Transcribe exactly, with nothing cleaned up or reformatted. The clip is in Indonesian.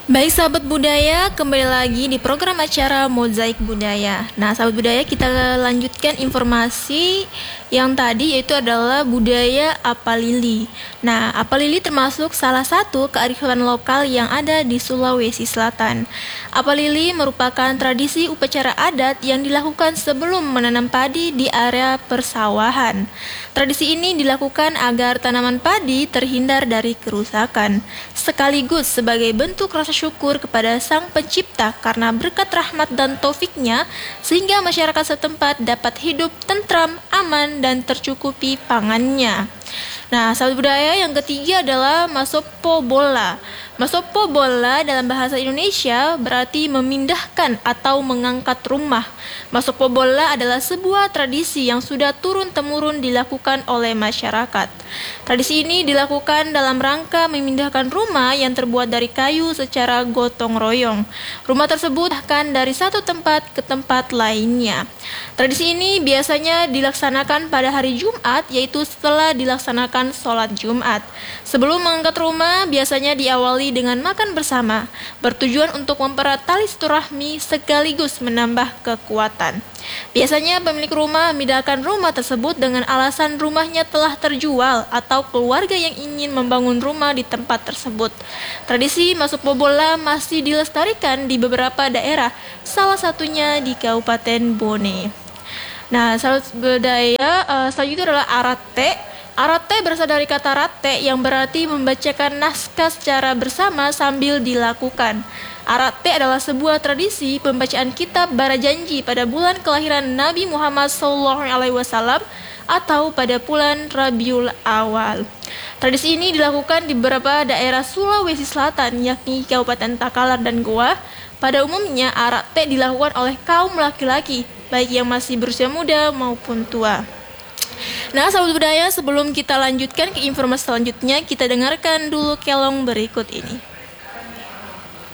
Baik sahabat budaya, kembali lagi di program acara Mozaik Budaya. Nah sahabat budaya, kita lanjutkan informasi yang tadi, yaitu adalah budaya Apalili. Nah Apalili termasuk salah satu kearifan lokal yang ada di Sulawesi Selatan. Apalili merupakan tradisi upacara adat yang dilakukan sebelum menanam padi di area persawahan. Tradisi ini dilakukan agar tanaman padi terhindar dari kerusakan, sekaligus sebagai bentuk rasa syukur kepada Sang Pencipta karena berkat rahmat dan taufiknya, sehingga masyarakat setempat dapat hidup tentram, aman, dan tercukupi pangannya. Nah, sahabat budaya, yang ketiga adalah Masopobola. Masopobola dalam bahasa Indonesia berarti memindahkan atau mengangkat rumah. Masopobola adalah sebuah tradisi yang sudah turun-temurun dilakukan oleh masyarakat. Tradisi ini dilakukan dalam rangka memindahkan rumah yang terbuat dari kayu secara gotong royong. Rumah tersebut akan dari satu tempat ke tempat lainnya. Tradisi ini biasanya dilaksanakan pada hari Jumat, yaitu setelah dilaksanakan sholat Jumat. Sebelum mengangkat rumah, biasanya diawali dengan makan bersama, bertujuan untuk mempererat tali silaturahmi sekaligus menambah kekuatan. Biasanya pemilik rumah memindahkan rumah tersebut dengan alasan rumahnya telah terjual atau keluarga yang ingin membangun rumah di tempat tersebut. Tradisi Masopobola masih dilestarikan di beberapa daerah, salah satunya di Kabupaten Bone. Nah, sahabat budaya, uh, selanjutnya adalah Arate. Arate berasal dari kata rate yang berarti membacakan naskah secara bersama sambil dilakukan. Arate adalah sebuah tradisi pembacaan kitab Barajanji pada bulan kelahiran Nabi Muhammad shallallahu alaihi wasallam atau pada bulan Rabiul Awal. Tradisi ini dilakukan di beberapa daerah Sulawesi Selatan, yakni Kabupaten Takalar dan Goa. Pada umumnya, Arate dilakukan oleh kaum laki-laki, baik yang masih berusia muda maupun tua. Nah, sahabat budaya, sebelum kita lanjutkan ke informasi selanjutnya, kita dengarkan dulu kelong berikut ini.